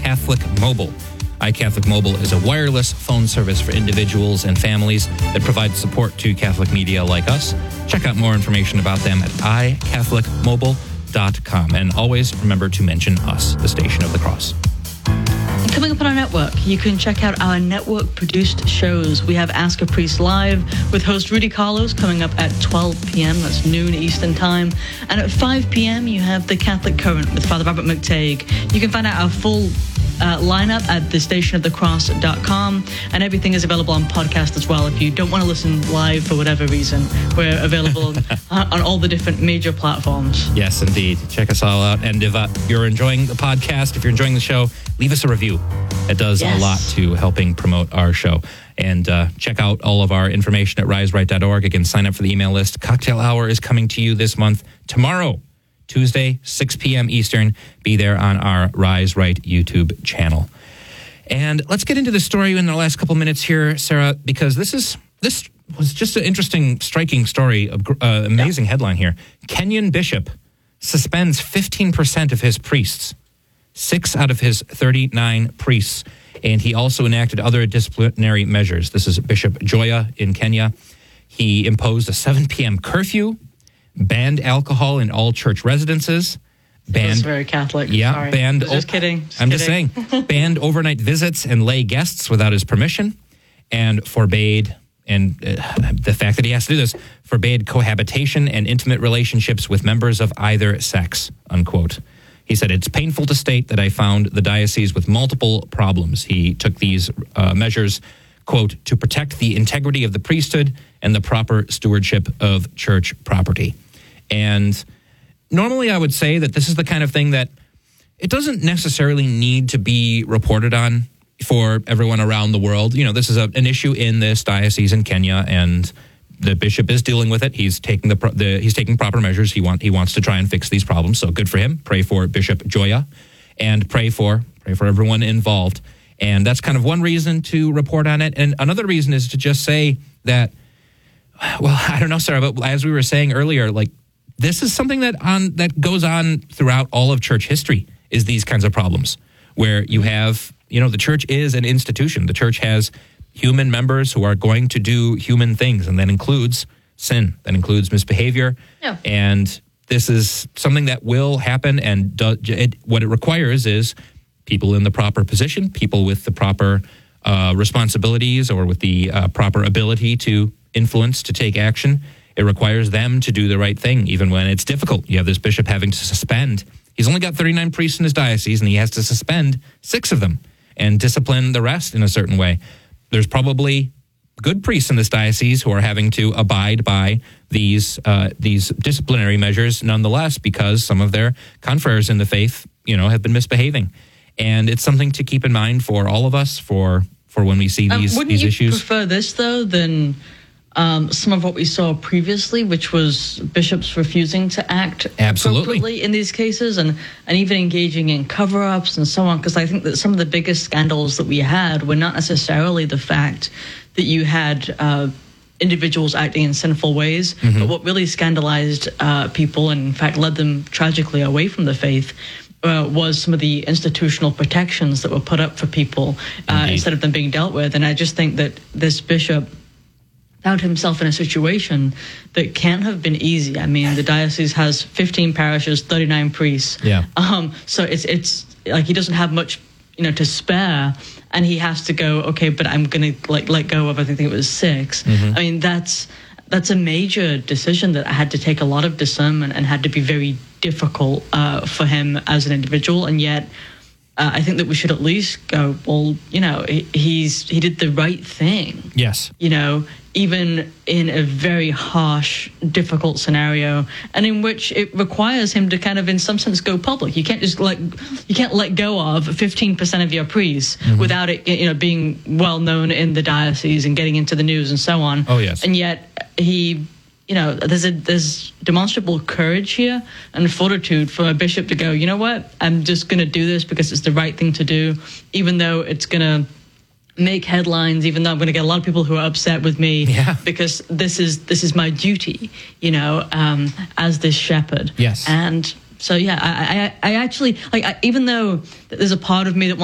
iCatholic Mobile. iCatholic Mobile is a wireless phone service for individuals and families that provides support to Catholic media like us. Check out more information about them at iCatholicMobile.com. And always remember to mention us, the Station of the Cross. Coming up on our network, you can check out our network-produced shows. We have Ask a Priest Live with host Rudy Carlos coming up at 12 p.m. That's noon Eastern Time. And at 5 p.m., you have The Catholic Current with Father Robert McTague. You can find out our full lineup at thestationofthecross.com, and everything is available on podcast as well. If you don't want to listen live for whatever reason, we're available on all the different major platforms. Yes, indeed. Check us all out. And if you're enjoying the podcast, if you're enjoying the show, leave us a review. It does a lot to helping promote our show. And check out all of our information at riseright.org. Again, sign up for the email list. Cocktail Hour is coming to you this month, tomorrow, Tuesday, 6 p.m. Eastern. Be there on our Rise Right YouTube channel. And let's get into the story in the last couple minutes here, Sarah, because this was just an interesting, striking story, amazing headline here. Kenyan bishop suspends 15% of his priests, 6 out of his 39 priests, and he also enacted other disciplinary measures. This is Bishop Joya in Kenya. He imposed a 7 p.m. curfew, banned alcohol in all church residences. That's very Catholic. Yeah, sorry. banned. Just kidding. Just saying. Banned overnight visits and lay guests without his permission, and forbade, and the fact that he has to do this, forbade cohabitation and intimate relationships with members of either sex, unquote. He said, "It's painful to state that I found the diocese with multiple problems." He took these measures, quote, "to protect the integrity of the priesthood and the proper stewardship of church property." And normally I would say that this is the kind of thing that it doesn't necessarily need to be reported on for everyone around the world. You know, this is an issue in this diocese in Kenya, and the bishop is dealing with it. He's taking he's taking proper measures. He wants to try and fix these problems. So good for him. Pray for Bishop Joya, and pray for everyone involved. And that's kind of one reason to report on it. And another reason is to just say that, well, I don't know, Sarah, but as we were saying earlier, like, this is something that goes on throughout all of church history, is these kinds of problems where you have, the church is an institution. The church has human members who are going to do human things, and that includes sin, that includes misbehavior. Yeah. And this is something that will happen, and what it requires is people in the proper position, people with the proper responsibilities or with the proper ability to influence, to take action. It requires them to do the right thing, even when it's difficult. You have this bishop having to suspend. He's only got 39 priests in his diocese, and he has to suspend 6 of them and discipline the rest in a certain way. There's probably good priests in this diocese who are having to abide by these disciplinary measures nonetheless, because some of their confreres in the faith, have been misbehaving. And it's something to keep in mind for all of us for when we see these issues. Wouldn't you prefer this, though, than some of what we saw previously, which was bishops refusing to act appropriately in these cases, and even engaging in cover-ups and so on? Because I think that some of the biggest scandals that we had were not necessarily the fact that you had individuals acting in sinful ways, but what really scandalized people, and in fact led them tragically away from the faith, was some of the institutional protections that were put up for people instead of them being dealt with. And I just think that this bishop found himself in a situation that can't have been easy. I mean, the diocese has 15 parishes, 39 priests. Yeah. So it's like he doesn't have much, to spare, and he has to go, okay, but I'm going to let go of, I think it was 6. I mean, that's a major decision that had to take a lot of discernment and had to be very difficult for him as an individual. And yet, I think that we should at least go, well, he did the right thing. Yes. Even in a very harsh, difficult scenario, and in which it requires him to kind of, in some sense, go public. You can't just you can't let go of 15% of your priests without it, being well known in the diocese and getting into the news and so on. Oh yes. And yet he, there's demonstrable courage here and fortitude for a bishop to go, you know what, I'm just going to do this because it's the right thing to do, even though it's going to make headlines, even though I'm going to get a lot of people who are upset with me, because this is my duty, as this shepherd. Yes. And so, I actually, even though there's a part of me that